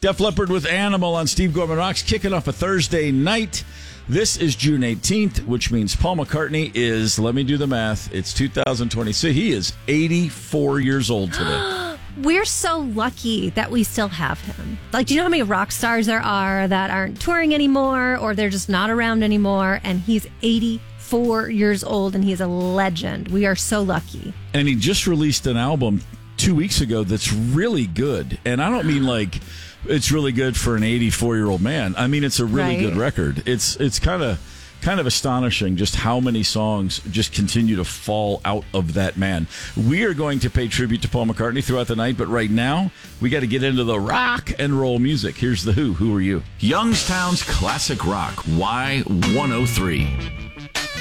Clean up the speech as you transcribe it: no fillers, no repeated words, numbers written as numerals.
Def Leppard with Animal on Steve Gorman Rocks, kicking off a Thursday night. This is June 18th, which means Paul McCartney is, let me do the math, it's 2026. He is 84 years old today. We're so lucky that we still have him. Like, do you know how many rock stars there are that aren't touring anymore or they're just not around anymore? And he's 84 years old and he's a legend. We are so lucky. And he just released an album 2 weeks ago that's really good. And I don't mean like it's really good for an 84-year-old man. I mean, it's a really good record. It's kind of astonishing just how many songs just continue to fall out of that man. We are going to pay tribute to Paul McCartney throughout the night, but right now, we got to get into the rock and roll music. Here's The Who. Who are you? Youngstown's Classic Rock, Y103.